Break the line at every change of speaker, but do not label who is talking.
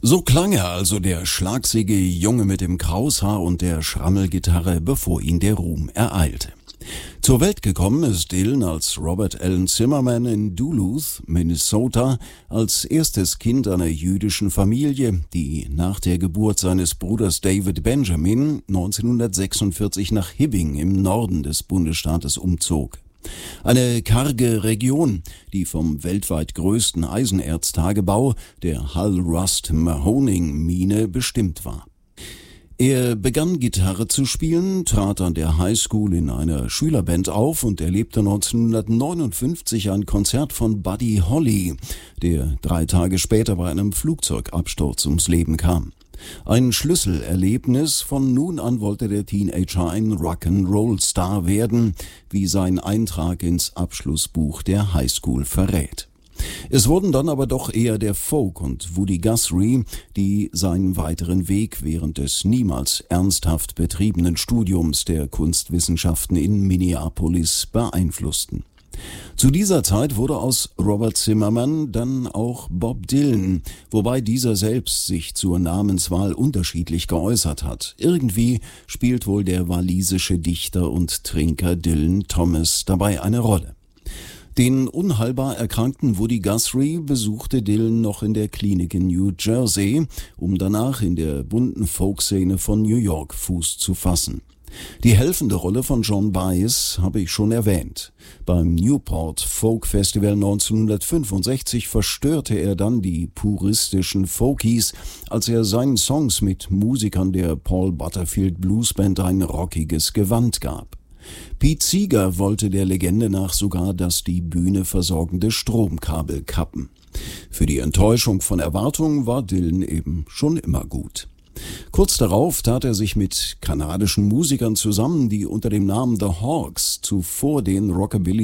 So klang er also, der schlagsiege Junge mit dem Kraushaar und der Schrammelgitarre, bevor ihn der Ruhm ereilte. Zur Welt gekommen ist Dylan als Robert Allen Zimmerman in Duluth, Minnesota, als erstes Kind einer jüdischen Familie, die nach der Geburt seines Bruders David Benjamin 1946 nach Hibbing im Norden des Bundesstaates umzog. Eine karge Region, die vom weltweit größten Eisenerztagebau, der Hull-Rust-Mahoning-Mine, bestimmt war. Er begann Gitarre zu spielen, trat an der Highschool in einer Schülerband auf und erlebte 1959 ein Konzert von Buddy Holly, der 3 Tage später bei einem Flugzeugabsturz ums Leben kam. Ein Schlüsselerlebnis, von nun an wollte der Teenager ein Rock'n'Roll-Star werden, wie sein Eintrag ins Abschlussbuch der Highschool verrät. Es wurden dann aber doch eher der Folk und Woody Guthrie, die seinen weiteren Weg während des niemals ernsthaft betriebenen Studiums der Kunstwissenschaften in Minneapolis beeinflussten. Zu dieser Zeit wurde aus Robert Zimmerman dann auch Bob Dylan, wobei dieser selbst sich zur Namenswahl unterschiedlich geäußert hat. Irgendwie spielt wohl der walisische Dichter und Trinker Dylan Thomas dabei eine Rolle. Den unheilbar erkrankten Woody Guthrie besuchte Dylan noch in der Klinik in New Jersey, um danach in der bunten Folkszene von New York Fuß zu fassen. Die helfende Rolle von John Baez habe ich schon erwähnt. Beim Newport Folk Festival 1965 verstörte er dann die puristischen Folkies, als er seinen Songs mit Musikern der Paul Butterfield Blues Band ein rockiges Gewand gab. Pete Seeger wollte der Legende nach sogar das die Bühne versorgende Stromkabel kappen. Für die Enttäuschung von Erwartungen war Dylan eben schon immer gut. Kurz darauf tat er sich mit kanadischen Musikern zusammen, die unter dem Namen The Hawks zuvor den Rockabilly